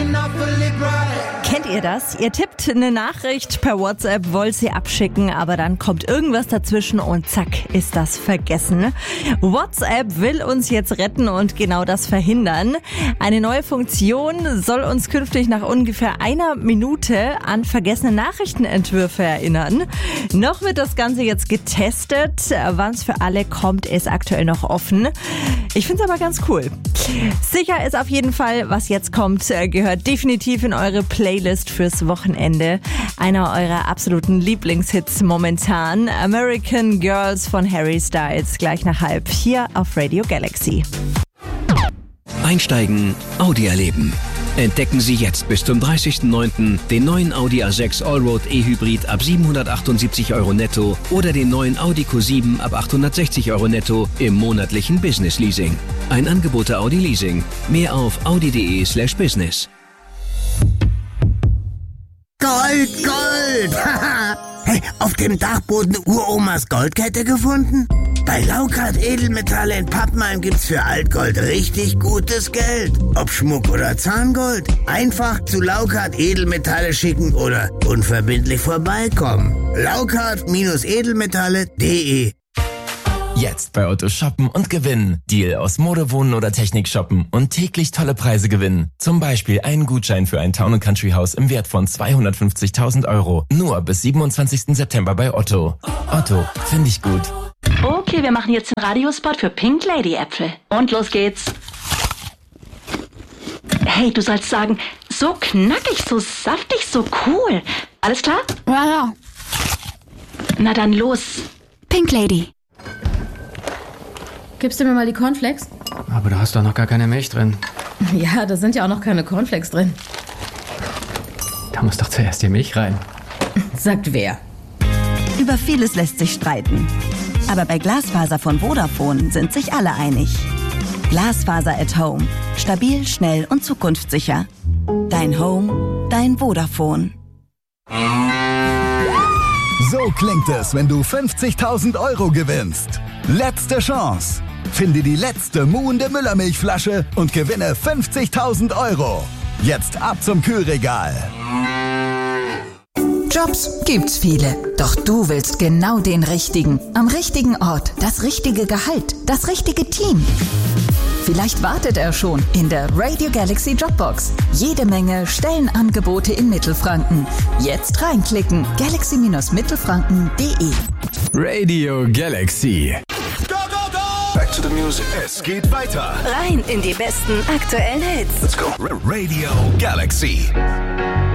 Kennt ihr das? Ihr tippt eine Nachricht per WhatsApp, wollt sie abschicken, aber dann kommt irgendwas dazwischen und zack, ist das vergessen. WhatsApp will uns jetzt retten und genau das verhindern. Eine neue Funktion soll uns künftig nach ungefähr einer Minute an vergessene Nachrichtenentwürfe erinnern. Noch wird das Ganze jetzt getestet. Wann es für alle kommt, ist aktuell noch offen. Ich finde es aber ganz cool. Sicher ist auf jeden Fall, was jetzt kommt, gehört definitiv in eure Playlist fürs Wochenende. Einer eurer absoluten Lieblingshits momentan. American Girls von Harry Styles, gleich nach 5 hier auf Radio Galaxy. Einsteigen, Audi erleben. Entdecken Sie jetzt bis zum 30.09. den neuen Audi A6 Allroad E-Hybrid ab 778 € netto oder den neuen Audi Q7 ab 860 € netto im monatlichen Business Leasing. Ein Angebot der Audi Leasing. Mehr auf audi.de/business. Gold, Gold! Hey, auf dem Dachboden Uromas Goldkette gefunden? Bei Laukart Edelmetalle in Pappenheim gibt's für Altgold richtig gutes Geld. Ob Schmuck oder Zahngold. Einfach zu Laukart Edelmetalle schicken oder unverbindlich vorbeikommen. Laukart-edelmetalle.de. Jetzt bei Otto shoppen und gewinnen. Deal aus Mode, Wohnen oder Technik shoppen und täglich tolle Preise gewinnen. Zum Beispiel einen Gutschein für ein Town & Country Haus im Wert von 250.000 €. Nur bis 27. September bei Otto. Otto, finde ich gut. Okay, wir machen jetzt einen Radiospot für Pink Lady Äpfel. Und los geht's. Hey, du sollst sagen, so knackig, so saftig, so cool. Alles klar? Ja. Na dann los. Pink Lady. Gibst du mir mal die Cornflakes? Aber da hast doch noch gar keine Milch drin. Ja, da sind ja auch noch keine Cornflakes drin. Da muss doch zuerst die Milch rein. Sagt wer? Über vieles lässt sich streiten. Aber bei Glasfaser von Vodafone sind sich alle einig. Glasfaser at Home. Stabil, schnell und zukunftssicher. Dein Home, dein Vodafone. So klingt es, wenn du 50.000 € gewinnst. Letzte Chance. Finde die letzte muhende Müllermilchflasche und gewinne 50.000 €. Jetzt ab zum Kühlregal. Jobs gibt's viele, doch du willst genau den richtigen. Am richtigen Ort, das richtige Gehalt, das richtige Team. Vielleicht wartet er schon in der Radio Galaxy Jobbox. Jede Menge Stellenangebote in Mittelfranken. Jetzt reinklicken. galaxy-mittelfranken.de. Radio Galaxy. Go, go, go! Back to the music. Es geht weiter. Rein in die besten aktuellen Hits. Let's go. Radio Galaxy.